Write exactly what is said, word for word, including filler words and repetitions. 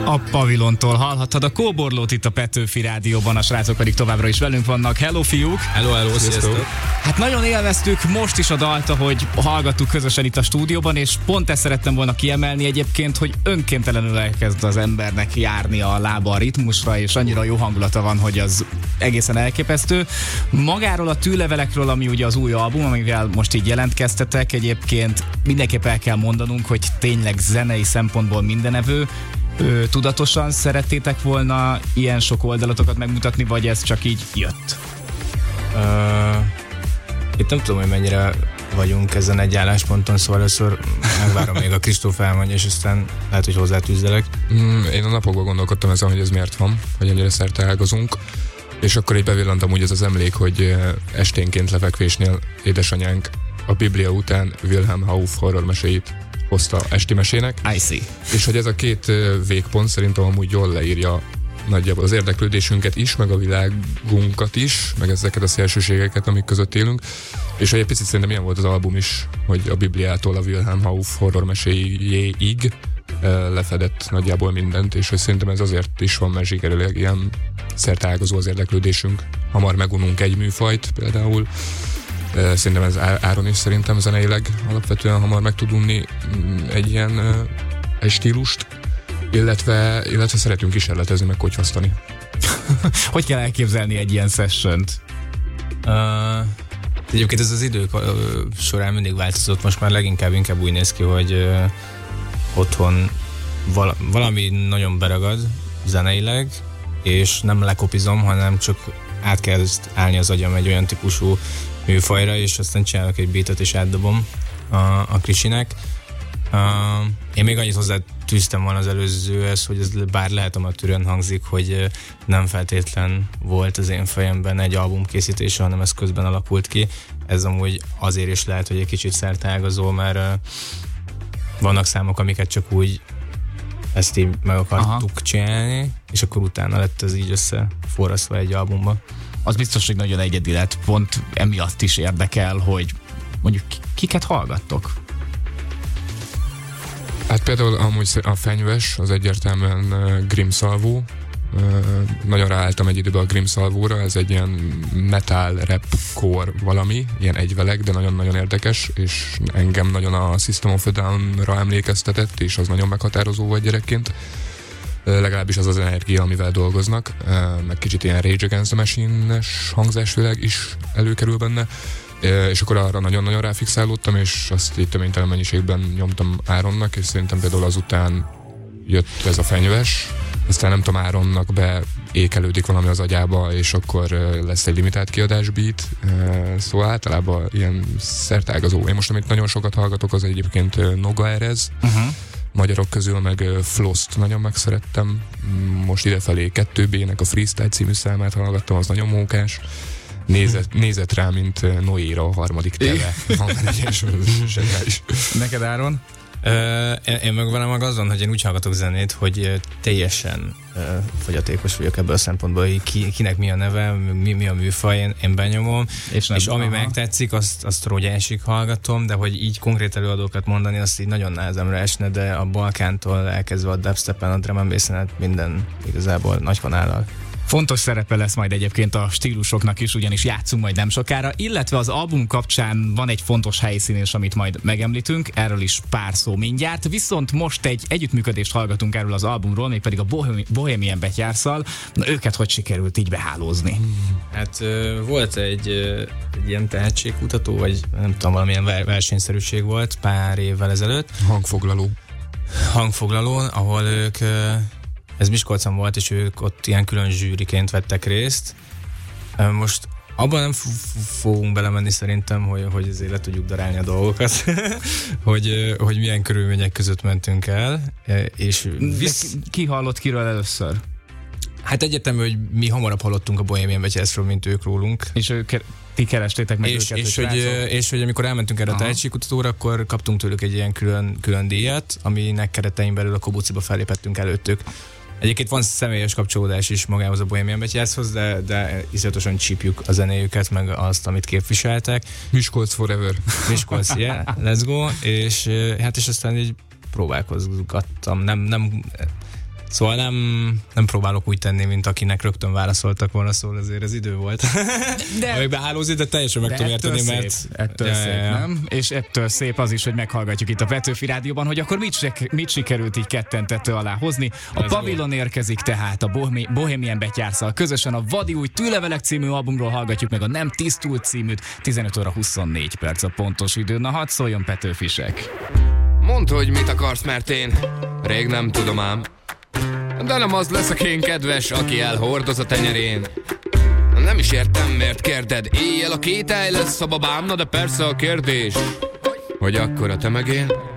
A Pavilontól hallhattad a Kóborlót itt a Petőfi Rádióban, a srácok pedig továbbra is velünk vannak. Hello, fiúk! Hello, hello, sziasztok! Hát nagyon élveztük most is a dalt, ahogy hallgattuk közösen itt a stúdióban, és pont ezt szerettem volna kiemelni egyébként, hogy önkéntelenül elkezd az embernek járni a lába a ritmusra, és annyira jó hangulata van, hogy az egészen elképesztő. Magáról a Tűlevelekről, ami ugye az új album, amivel most így jelentkeztetek, egyébként mindenképp el kell mondanunk, hogy tényleg zenei szempontból mindenevő. Ö, tudatosan szerettétek volna ilyen sok oldalatokat megmutatni, vagy ez csak így jött? Uh, itt nem tudom, hogy mennyire vagyunk ezen egy állásponton, szóval először megvárom még a Kristóf elmondja, és aztán lehet, hogy hozzátűzdelek. Mm, én a napokban gondolkodtam ezen, hogy ez miért van, hogy ennyire szerteágazunk, és akkor így bevillantam úgy ez az emlék, hogy esténként lefekvésnél édesanyánk a Biblia után Wilhelm Hauff horrormeséit hozta esti mesének. I see. És hogy ez a két végpont szerintem amúgy jól leírja nagyjából az érdeklődésünket is, meg a világunkat is, meg ezeket a szélsőségeket, amik között élünk. És hogy egy picit szerintem ilyen volt az album is, hogy a Bibliától a Wilhelm Hauff horrormeséjéig lefedett nagyjából mindent, és hogy szerintem ez azért is van, mert sikerül ilyen szerteágazó az érdeklődésünk. Hamar megununk egy műfajt például. Szerintem ez Áron is szerintem zeneileg alapvetően hamar meg tud unni egy ilyen egy stílust, illetve, illetve szeretünk kísérletezni, meg kotyvasztani. Hogy kell elképzelni egy ilyen sessiont? Uh, egyébként ez az idők uh, során mindig változott, most már leginkább inkább úgy néz ki, hogy uh, otthon val- valami nagyon beragad zeneileg, és nem lekopizom, hanem csak át kell állni az agyam egy olyan típusú műfajra, és aztán csinálok egy beatet és átdobom a, a Krisinek. Uh, én még annyit hozzá tűztem volna az előzőhez, hogy ez bár lehet amatőrön hangzik, hogy nem feltétlen volt az én fejemben egy album készítése, hanem ez közben alakult ki. Ez amúgy azért is lehet, hogy egy kicsit szerteágazó, mert uh, vannak számok, amiket csak úgy ezt így meg akartuk Aha. csinálni, és akkor utána lett ez így összeforrasztva egy albumba. Az biztos, hogy nagyon egyedi lett, pont emiatt is érdekel, hogy mondjuk kiket hallgattok? Hát például amúgy a Fenyves, az egyértelműen uh, Grimszalvó. Uh, nagyon ráálltam egy időben a Grimszalvóra, ez egy ilyen metal, rap, core valami, ilyen egyveleg, de nagyon-nagyon érdekes, és engem nagyon a System of a Down-ra emlékeztetett, és az nagyon meghatározó volt gyerekként. Uh, legalábbis az az energia, amivel dolgoznak, uh, meg kicsit ilyen Rage Against the Machine-es hangzásvilág is előkerül benne. És akkor arra nagyon-nagyon ráfixálódtam, és azt így töménytelen mennyiségben nyomtam Áronnak, és szerintem például azután jött ez a Fenyves, aztán nem tudom, Áronnak beékelődik valami az agyába, és akkor lesz egy limitált kiadás beat, szóval általában ilyen szertágazó. Én most, amit nagyon sokat hallgatok, az egyébként Noga Erez, uh-huh. magyarok közül meg Floszt nagyon megszerettem, most idefelé kettő bé-nek a Freestyle című számát hallgattam, az nagyon mókás. Nézett, nézett rá, mint Noéra a harmadik tele. Neked, Áron? Uh, én meg velem meg azon, hogy én úgy hallgatok zenét, hogy uh, teljesen uh, fogyatékos vagyok ebből a szempontból, hogy ki, kinek mi a neve, mi, mi a műfaj, én, én benyomom, és, és ami aha. megtetszik, azt, azt rógyásig hallgatom, de hogy így konkrét előadókat mondani, azt így nagyon nehezemre esne, de a Balkántól elkezdve a dubstepen, a drum and bass-en, minden igazából nagy kanállal. Fontos szerepe lesz majd egyébként a stílusoknak is, ugyanis játszunk majd nem sokára, illetve az album kapcsán van egy fontos helyszínés, amit majd megemlítünk, erről is pár szó mindjárt, viszont most egy együttműködést hallgatunk erről az albumról, mégpedig a Bohemian Betyársszal. Na, őket hogy sikerült így behálózni? Hát volt egy, egy ilyen tehetségkutató, vagy nem tudom, valamilyen versenyszerűség volt pár évvel ezelőtt. Hangfoglaló. Hangfoglaló, ahol ők... Ez Miskolcon volt, és ők ott ilyen külön zsűriként vettek részt. Most abban nem f- fogunk belemenni szerintem, hogy, hogy azért le tudjuk darálni a dolgokat, hogy, hogy milyen körülmények között mentünk el. És visz... Ki hallott kiről először? Hát egyetemű, hogy mi hamarabb hallottunk a Bohemian Betyárszról, mint ők rólunk. És ők, ti kerestétek meg és, őket, és, hogy, és hogy amikor elmentünk erre a tehetségkutatóra, akkor kaptunk tőlük egy ilyen külön, külön díjat, aminek keretein belül a Kobuciba fellépettünk előttük. Egyébként van személyes kapcsolódás is magához a Bohemian Betyárszhoz, de, de iszonyatosan csípjük a zenéjüket, meg azt, amit képviseltek. Miskolc forever. Miskolc, yeah, let's go. És hát és aztán így próbálkozgattam. Nem, nem, Szóval nem, nem próbálok úgy tenni, mint akinek rögtön válaszoltak volna, szóval azért ez idő volt. De még behálózni, de teljesen meg tudom érteni, szép, mert... Ettől ja, szép, ja, ja. nem? És ettől szép az is, hogy meghallgatjuk itt a Petőfi Rádióban, hogy akkor mit, sek- mit sikerült így ketten tető alá hozni. A ez Pavilon jó. Érkezik tehát a Bohemi- Bohemian Betyársszal közösen a Vadi új Tűlevelek című albumról hallgatjuk meg a Nem tisztult címűt. tizenöt óra huszonnégy perc a pontos idő. Na hadd szóljon Petőfisek. Mondd, hogy mit akarsz, mert én rég nem tudom ám. De nem az leszek én kedves, aki elhordoz a tenyerén. Nem is értem, miért kérded. Éjjel a kételj lesz a babám, na de persze a kérdés, hogy akkor a te meg én